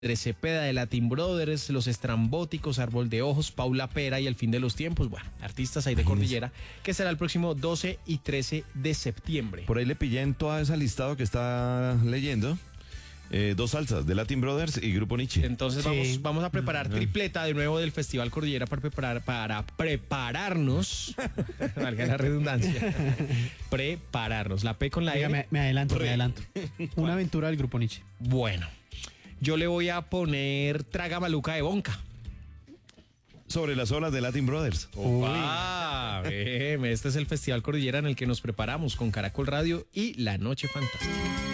Cepeda de Latin Brothers, Los Estrambóticos, Árbol de Ojos, Paula Pera y El Fin de los Tiempos. Bueno, artistas ahí de Cordillera, que será el próximo 12 y 13 de septiembre. Por ahí le pillé en toda esa listado que está leyendo. Dos salsas de Latin Brothers y Grupo Nietzsche. Entonces vamos a preparar tripleta de nuevo del Festival Cordillera para prepararnos, valga la redundancia, prepararnos, la P con la E. Me adelanto. Una aventura del Grupo Nietzsche. Bueno, yo le voy a poner Traga Maluca de Bonca. Sobre las olas de Latin Brothers. ¡Opa! Este es el Festival Cordillera en el que nos preparamos con Caracol Radio y La Noche Fantástica.